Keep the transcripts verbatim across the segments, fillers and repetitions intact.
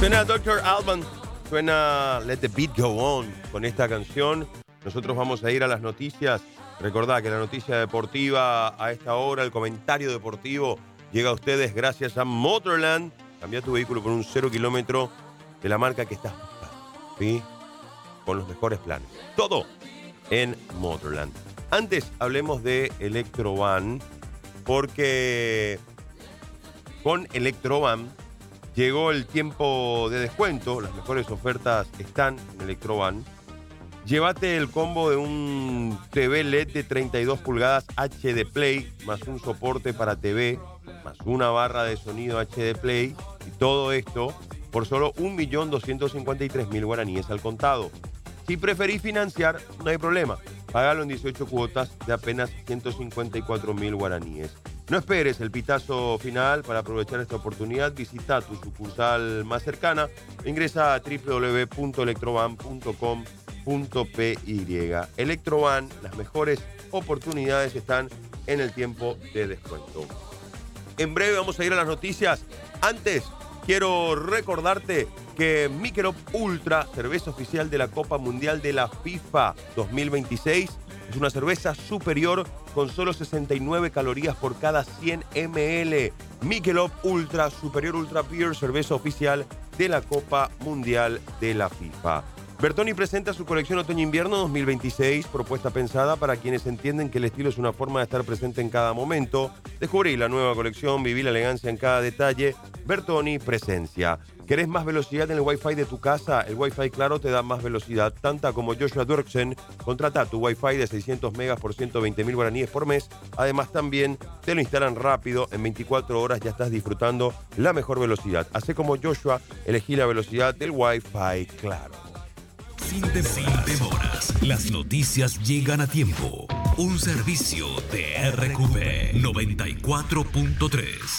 Suena doctor Alban, suena Let the Beat Go On con esta canción. Nosotros vamos a ir a las noticias. Recordá que la noticia deportiva a esta hora, el comentario deportivo, llega a ustedes gracias a Motorland. Cambia tu vehículo por un cero kilómetro de la marca que estás buscando, ¿sí? Con los mejores planes. Todo en Motorland. Antes hablemos de Electrovan, porque con Electrovan llegó el tiempo de descuento. Las mejores ofertas están en Electrovan. Llévate el combo de un T V L E D de treinta y dos pulgadas H D Play, más un soporte para T V, más una barra de sonido H D Play, y todo esto por solo un millón doscientos cincuenta y tres mil guaraníes al contado. Si preferís financiar, no hay problema. Págalo en dieciocho cuotas de apenas ciento cincuenta y cuatro mil guaraníes. No esperes el pitazo final para aprovechar esta oportunidad. Visita tu sucursal más cercana. Ingresa a doble u doble u doble u punto electrovan punto com punto p y. Electrovan, las mejores oportunidades están en el tiempo de descuento. En breve vamos a ir a las noticias. Antes, quiero recordarte que Michelob Ultra, cerveza oficial de la Copa Mundial de la FIFA dos mil veintiséis, es una cerveza superior con solo sesenta y nueve calorías por cada cien mililitros. Michelob Ultra, superior Ultra Beer, cerveza oficial de la Copa Mundial de la FIFA. Bertoni presenta su colección Otoño-Invierno dos mil veintiséis, propuesta pensada para quienes entienden que el estilo es una forma de estar presente en cada momento. Descubrí la nueva colección, viví la elegancia en cada detalle. Bertoni Presencia. ¿Querés más velocidad en el Wi-Fi de tu casa? El Wi-Fi Claro te da más velocidad, tanta como Joshua Dirksen. Contrata tu Wi-Fi de seiscientos megas por ciento veinte mil guaraníes por mes. Además, también te lo instalan rápido. En veinticuatro horas ya estás disfrutando la mejor velocidad. Hacé como Joshua, elegí la velocidad del Wi-Fi Claro. Sin demoras. Sin demoras. Las noticias llegan a tiempo. Un servicio de R Q P noventa y cuatro punto tres.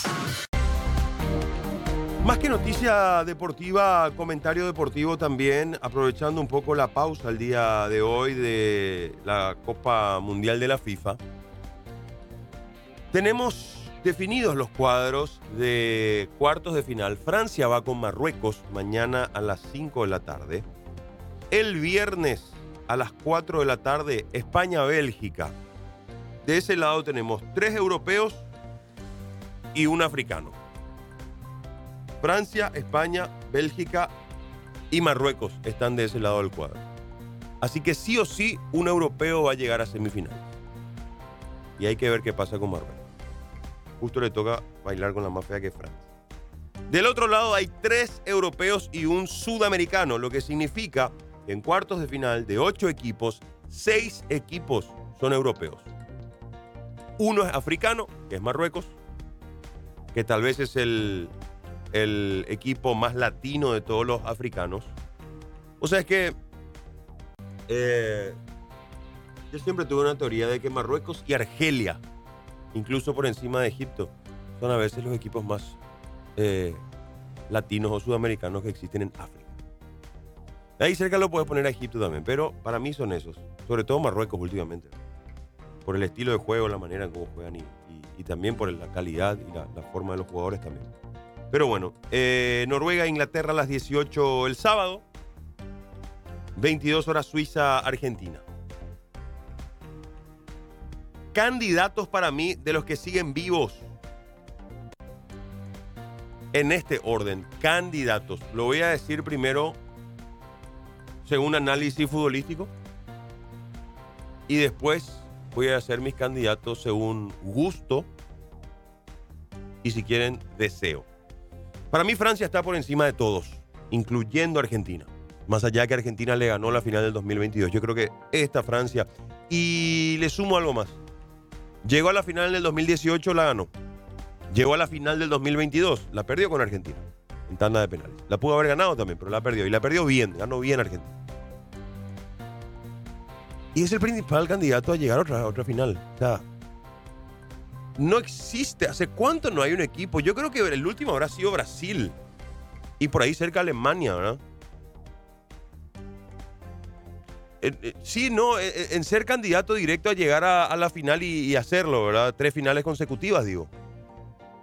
Más que noticia deportiva, comentario deportivo también, aprovechando un poco la pausa el día de hoy de la Copa Mundial de la FIFA. Tenemos definidos los cuadros de cuartos de final. Francia va con Marruecos mañana a las cinco de la tarde. El viernes a las cuatro de la tarde, España-Bélgica. De ese lado tenemos tres europeos y un africano. Francia, España, Bélgica y Marruecos están de ese lado del cuadro. Así que sí o sí, un europeo va a llegar a semifinales. Y hay que ver qué pasa con Marruecos. Justo le toca bailar con la más fea que Francia. Del otro lado hay tres europeos y un sudamericano, lo que significa que en cuartos de final de ocho equipos, seis equipos son europeos. Uno es africano, que es Marruecos, que tal vez es el... el equipo más latino de todos los africanos. O sea, es que eh, yo siempre tuve una teoría de que Marruecos y Argelia, incluso por encima de Egipto, son a veces los equipos más eh, latinos o sudamericanos que existen en África. Ahí cerca lo puedes poner a Egipto también, pero para mí son esos, sobre todo Marruecos últimamente, por el estilo de juego, la manera en cómo juegan y, y, y también por la calidad y la, la forma de los jugadores también. Pero bueno, eh, Noruega, Inglaterra a las dieciocho el sábado, veintidós horas Suiza, Argentina. Candidatos para mí de los que siguen vivos en este orden. Candidatos. Lo voy a decir primero según análisis futbolístico y después voy a hacer mis candidatos según gusto y, si quieren, deseo. Para mí Francia está por encima de todos, incluyendo Argentina. Más allá que Argentina le ganó la final del dos mil veintidós. Yo creo que esta Francia, y le sumo algo más. Llegó a la final del dos mil dieciocho, la ganó. Llegó a la final del dos mil veintidós, la perdió con Argentina, en tanda de penales. La pudo haber ganado también, pero la perdió. Y la perdió bien, ganó bien Argentina. Y es el principal candidato a llegar a otra, a otra final. O sea, no existe. ¿Hace cuánto no hay un equipo? Yo creo que el último habrá sido Brasil. Y por ahí cerca Alemania, ¿verdad? Eh, eh, sí, no, eh, en ser candidato directo a llegar a, a la final y, y hacerlo, ¿verdad? Tres finales consecutivas, digo.